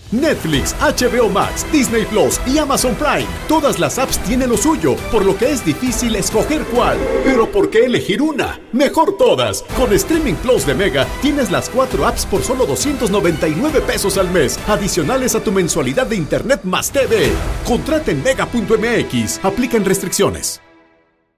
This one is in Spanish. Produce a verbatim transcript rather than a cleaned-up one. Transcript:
Netflix, H B O Max, Disney Plus y Amazon Prime. Todas las apps tienen lo suyo, por lo que es difícil escoger cuál. Pero ¿por qué elegir una? Mejor todas. Con Streaming Plus de Mega tienes las cuatro apps por solo doscientos noventa y nueve pesos al mes, adicionales a tu mensualidad de internet más T V. Contrata en mega punto m x. Aplican restricciones.